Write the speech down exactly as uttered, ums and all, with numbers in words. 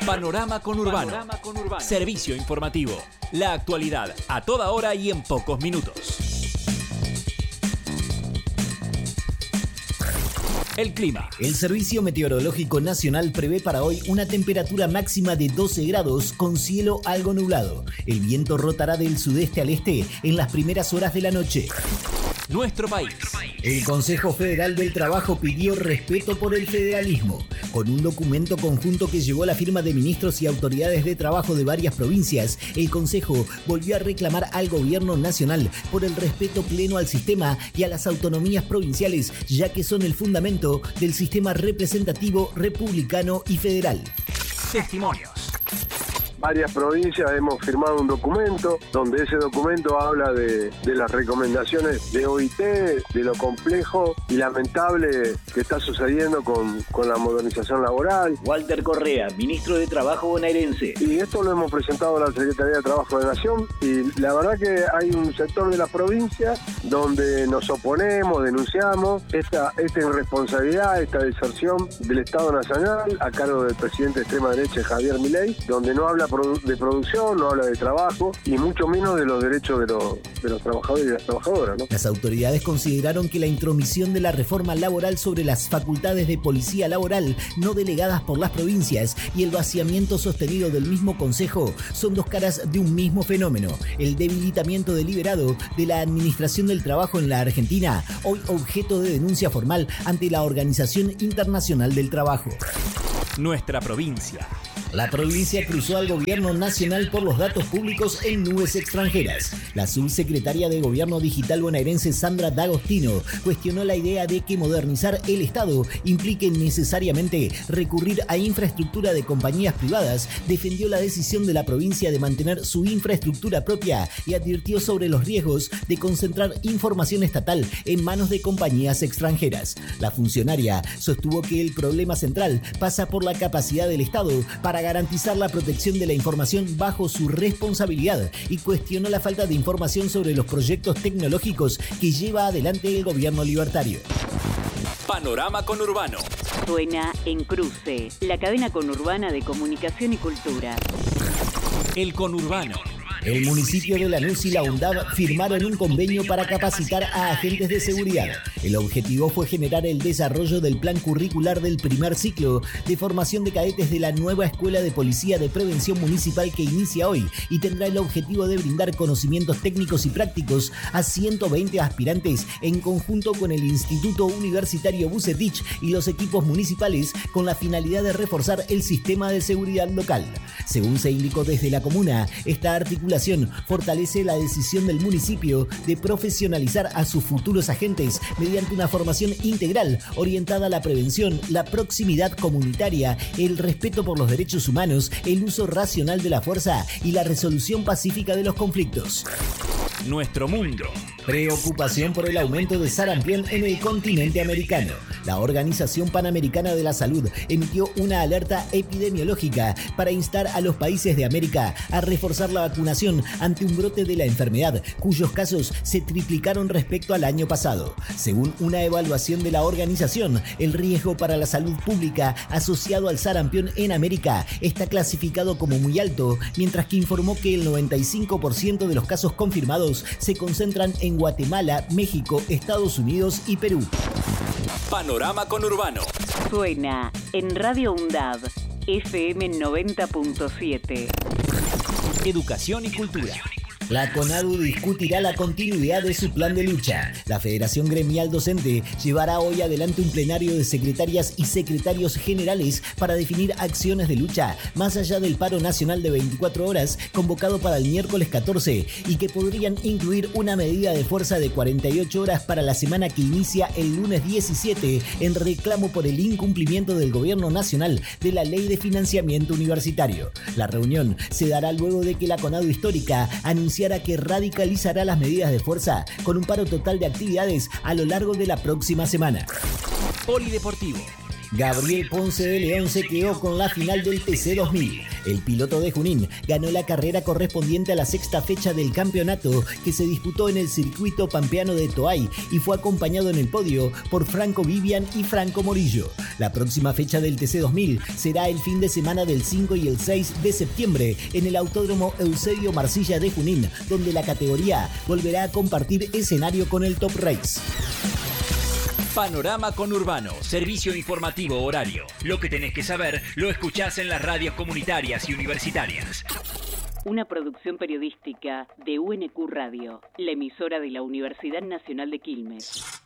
Panorama Conurbano. Panorama Conurbano. Servicio informativo. La actualidad a toda hora y en pocos minutos. El clima. El Servicio Meteorológico Nacional prevé para hoy una temperatura máxima de doce grados con cielo algo nublado. El viento rotará del sudeste al este en las primeras horas de la noche. Nuestro país. El Consejo Federal del Trabajo pidió respeto por el federalismo. Con un documento conjunto que llevó la firma de ministros y autoridades de trabajo de varias provincias, el Consejo volvió a reclamar al gobierno nacional por el respeto pleno al sistema y a las autonomías provinciales, ya que son el fundamento del sistema representativo republicano y federal. Testimonios. Varias provincias hemos firmado un documento donde ese documento habla de, de las recomendaciones de O I T, de lo complejo y lamentable que está sucediendo con, con la modernización laboral. Walter Correa, ministro de Trabajo bonaerense. Y esto lo hemos presentado a la Secretaría de Trabajo de Nación y la verdad que hay un sector de la provincia donde nos oponemos, denunciamos esta, esta irresponsabilidad, esta deserción del Estado Nacional a cargo del presidente de extrema derecha Javier Milei, donde no habla de producción, no habla de trabajo y mucho menos de los derechos de los, de los trabajadores y las trabajadoras, ¿no? Las autoridades consideraron que la intromisión de la reforma laboral sobre las facultades de policía laboral no delegadas por las provincias y el vaciamiento sostenido del mismo Consejo son dos caras de un mismo fenómeno, el debilitamiento deliberado de la administración del trabajo en la Argentina, hoy objeto de denuncia formal ante la Organización Internacional del Trabajo. Nuestra provincia. La provincia cruzó al gobierno nacional por los datos públicos en nubes extranjeras. La subsecretaria de Gobierno Digital bonaerense Sandra D'Agostino cuestionó la idea de que modernizar el Estado implique necesariamente recurrir a infraestructura de compañías privadas, defendió la decisión de la provincia de mantener su infraestructura propia y advirtió sobre los riesgos de concentrar información estatal en manos de compañías extranjeras. La funcionaria sostuvo que el problema central pasa por la capacidad del Estado para garantizar la protección de la información bajo su responsabilidad y cuestionó la falta de información sobre los proyectos tecnológicos que lleva adelante el gobierno libertario. Panorama Conurbano. Suena en Cruce, la cadena conurbana de comunicación y cultura. El Conurbano. El municipio de Lanús y la UNDAV firmaron un convenio para capacitar a agentes de seguridad. El objetivo fue generar el desarrollo del plan curricular del primer ciclo de formación de cadetes de la nueva Escuela de Policía de Prevención Municipal que inicia hoy y tendrá el objetivo de brindar conocimientos técnicos y prácticos a ciento veinte aspirantes en conjunto con el Instituto Universitario Bucetich y los equipos municipales con la finalidad de reforzar el sistema de seguridad local. Según se indicó desde la comuna, esta articulación fortalece la decisión del municipio de profesionalizar a sus futuros agentes mediante una formación integral orientada a la prevención, la proximidad comunitaria, el respeto por los derechos humanos, el uso racional de la fuerza y la resolución pacífica de los conflictos. Nuestro mundo. Preocupación por el aumento de sarampión en el continente americano. La Organización Panamericana de la Salud emitió una alerta epidemiológica para instar a los países de América a reforzar la vacunación ante un brote de la enfermedad, cuyos casos se triplicaron respecto al año pasado. Según una evaluación de la organización, el riesgo para la salud pública asociado al sarampión en América está clasificado como muy alto, mientras que informó que el noventa y cinco por ciento de los casos confirmados se concentran en Guatemala, México, Estados Unidos y Perú. Panorama Conurbano. Suena en Radio UNDAV, F M noventa punto siete. Educación y cultura. La CONADU discutirá la continuidad de su plan de lucha. La Federación Gremial Docente llevará hoy adelante un plenario de secretarias y secretarios generales para definir acciones de lucha, más allá del paro nacional de veinticuatro horas convocado para el miércoles catorce y que podrían incluir una medida de fuerza de cuarenta y ocho horas para la semana que inicia el lunes diecisiete en reclamo por el incumplimiento del gobierno nacional de la ley de financiamiento universitario. La reunión se dará luego de que la CONADU histórica anunció que radicalizará las medidas de fuerza con un paro total de actividades a lo largo de la próxima semana. Polideportivo. Gabriel Ponce de León se quedó con la final del T C dos mil. El piloto de Junín ganó la carrera correspondiente a la sexta fecha del campeonato que se disputó en el circuito pampeano de Toay y fue acompañado en el podio por Franco Vivian y Franco Morillo. La próxima fecha del T C dos mil será el fin de semana del cinco y el seis de septiembre en el Autódromo Eusebio Marcilla de Junín, donde la categoría volverá a compartir escenario con el Top Race. Panorama Conurbano, servicio informativo horario. Lo que tenés que saber lo escuchás en las radios comunitarias y universitarias. Una producción periodística de U N Q Radio, la emisora de la Universidad Nacional de Quilmes.